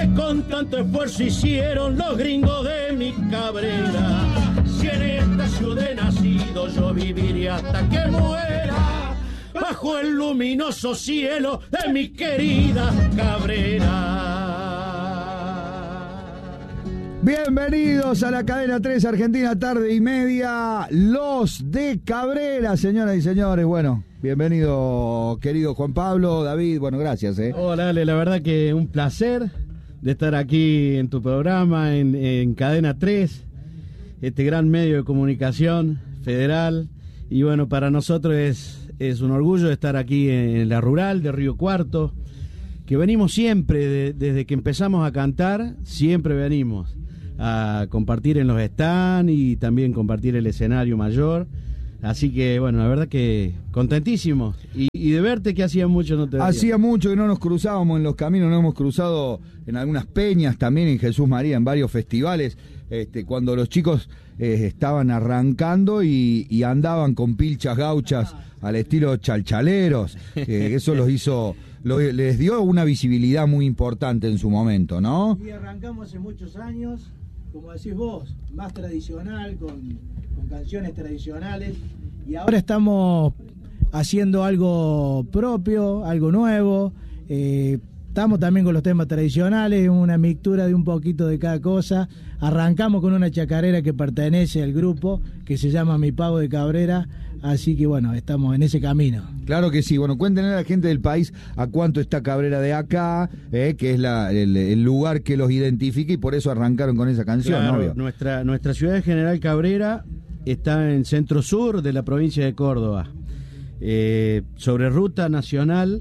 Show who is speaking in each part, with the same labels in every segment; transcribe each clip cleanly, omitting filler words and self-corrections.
Speaker 1: que con tanto esfuerzo hicieron los gringos de mi Cabrera. Si en esta ciudad he nacido, yo viviré hasta que muera, bajo el luminoso cielo de mi querida Cabrera.
Speaker 2: Bienvenidos a la cadena 3 Argentina, tarde y media, los de Cabrera, señoras y señores. Bueno, bienvenido, querido Juan Pablo, David, bueno, gracias.
Speaker 3: Hola, Ale, la verdad que un placer de estar aquí en tu programa, en Cadena 3, este gran medio de comunicación federal. Y bueno, para nosotros es un orgullo estar aquí en la rural de Río Cuarto, que venimos siempre, desde que empezamos a cantar, siempre venimos a compartir en los stands y también compartir el escenario mayor. Así que bueno, la verdad que contentísimos y de verte, que hacía mucho no te veía.
Speaker 2: Hacía mucho que no nos cruzábamos en los caminos, nos hemos cruzado en algunas peñas, también en Jesús María, en varios festivales, cuando los chicos estaban arrancando y andaban con pilchas gauchas al estilo chalchaleros, eso los hizo, les dio una visibilidad muy importante en su momento, ¿no?
Speaker 4: Y arrancamos hace muchos años, como decís vos, más tradicional, con canciones tradicionales, y ahora estamos haciendo algo propio, algo nuevo. Estamos también con los temas tradicionales, una mixtura de un poquito de cada cosa. Arrancamos con una chacarera que pertenece al grupo, que se llama Mi Pavo de Cabrera, así que bueno, estamos en ese camino.
Speaker 2: Claro que sí, bueno, cuéntenle a la gente del país a cuánto está Cabrera de acá, que es el lugar que los identifica, y por eso arrancaron con esa canción,
Speaker 3: claro,
Speaker 2: ¿no?
Speaker 3: Nuestra ciudad de General Cabrera está en centro sur de la provincia de Córdoba, sobre ruta nacional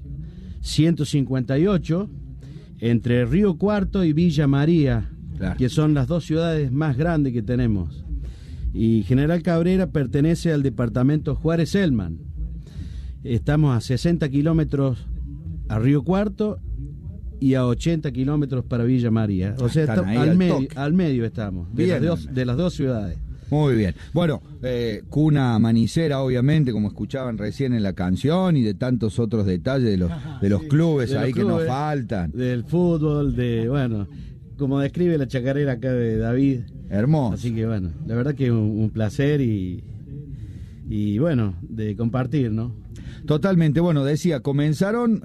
Speaker 3: 158, entre Río Cuarto y Villa María, claro, que son las dos ciudades más grandes que tenemos. Y General Cabrera pertenece al departamento Juárez-Elman. Estamos a 60 kilómetros a Río Cuarto y a 80 kilómetros para Villa María. O sea, al medio estamos, de las dos ciudades.
Speaker 2: Muy bien. Bueno, cuna manicera, obviamente, como escuchaban recién en la canción, y de tantos otros detalles de los clubes de ahí los clubes, que nos faltan.
Speaker 3: Del fútbol, bueno, como describe la chacarera acá de David.
Speaker 2: Hermoso.
Speaker 3: Así que bueno, la verdad que un placer y bueno, de compartir, ¿no?
Speaker 2: Totalmente. Bueno, decía, comenzaron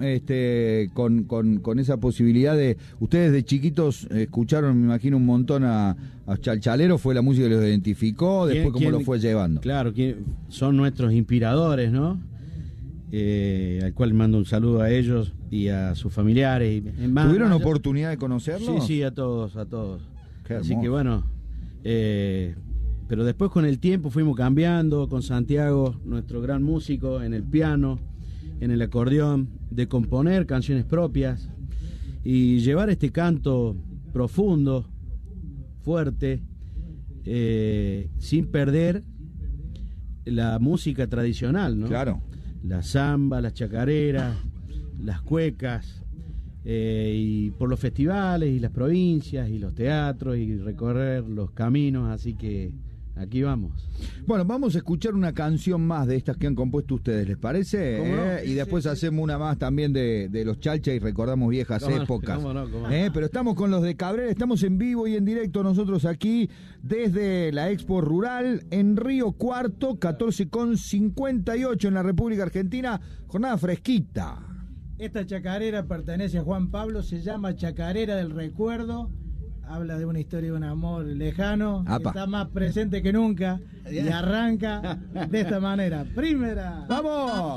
Speaker 2: con esa posibilidad de... Ustedes de chiquitos escucharon, me imagino, un montón a Chalchalero, fue la música que los identificó, después cómo lo fue llevando.
Speaker 3: Claro, que son nuestros inspiradores, ¿no? Al cual mando un saludo a ellos y a sus familiares.
Speaker 2: ¿Tuvieron oportunidad de conocerlos?
Speaker 3: Sí, a todos.
Speaker 2: Qué
Speaker 3: así
Speaker 2: hermoso.
Speaker 3: que bueno, pero después con el tiempo fuimos cambiando, con Santiago, nuestro gran músico, en el piano, en el acordeón, de componer canciones propias y llevar este canto profundo, fuerte, sin perder la música tradicional, ¿no?
Speaker 2: Claro.
Speaker 3: La samba, las chacareras, las cuecas, y por los festivales y las provincias y los teatros y recorrer los caminos, así que aquí vamos.
Speaker 2: Bueno, vamos a escuchar una canción más de estas que han compuesto ustedes, ¿les parece?
Speaker 3: No?
Speaker 2: Y después hacemos una más también de los Chalcha y recordamos viejas épocas.
Speaker 3: ¿Cómo no?
Speaker 2: Pero estamos con los de Cabrera, estamos en vivo y en directo nosotros aquí desde la Expo Rural en Río Cuarto, 14:58 en la República Argentina, jornada fresquita.
Speaker 4: Esta chacarera pertenece a Juan Pablo, se llama Chacarera del Recuerdo. Habla de una historia de un amor lejano, que está más presente que nunca, y arranca de esta manera. Primera.
Speaker 2: ¡Vamos!